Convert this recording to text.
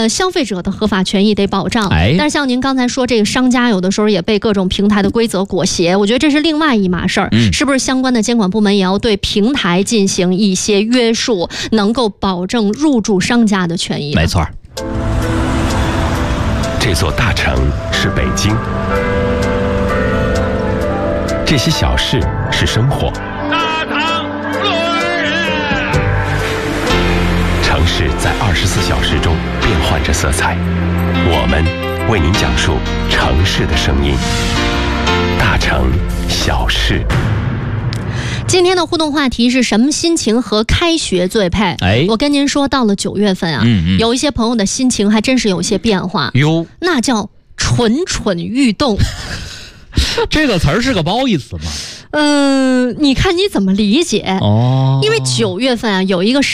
消费者的合法权益得保障。 哎， 但是像您刚才说，这个商家有的时候也被各种平台的规则裹挟，我觉得这是另外一码事儿。是不是相关的监管部门也要对平台进行一些约束，能够保证入驻商家的权益？ 没错。 这座大城是北京，这些小事是生活。 大唐若尔人， 城市在24小时中变换着色彩，我们为您讲述城市的声音。大城小事。 今天的互动话题是什么心情和开学最配？我跟您说，到了9月份啊，有一些朋友的心情还真是有些变化哟， 那叫蠢蠢欲动。 这个词儿是个褒义词吗？ 你看你怎么理解哦？因为9月份啊，有一个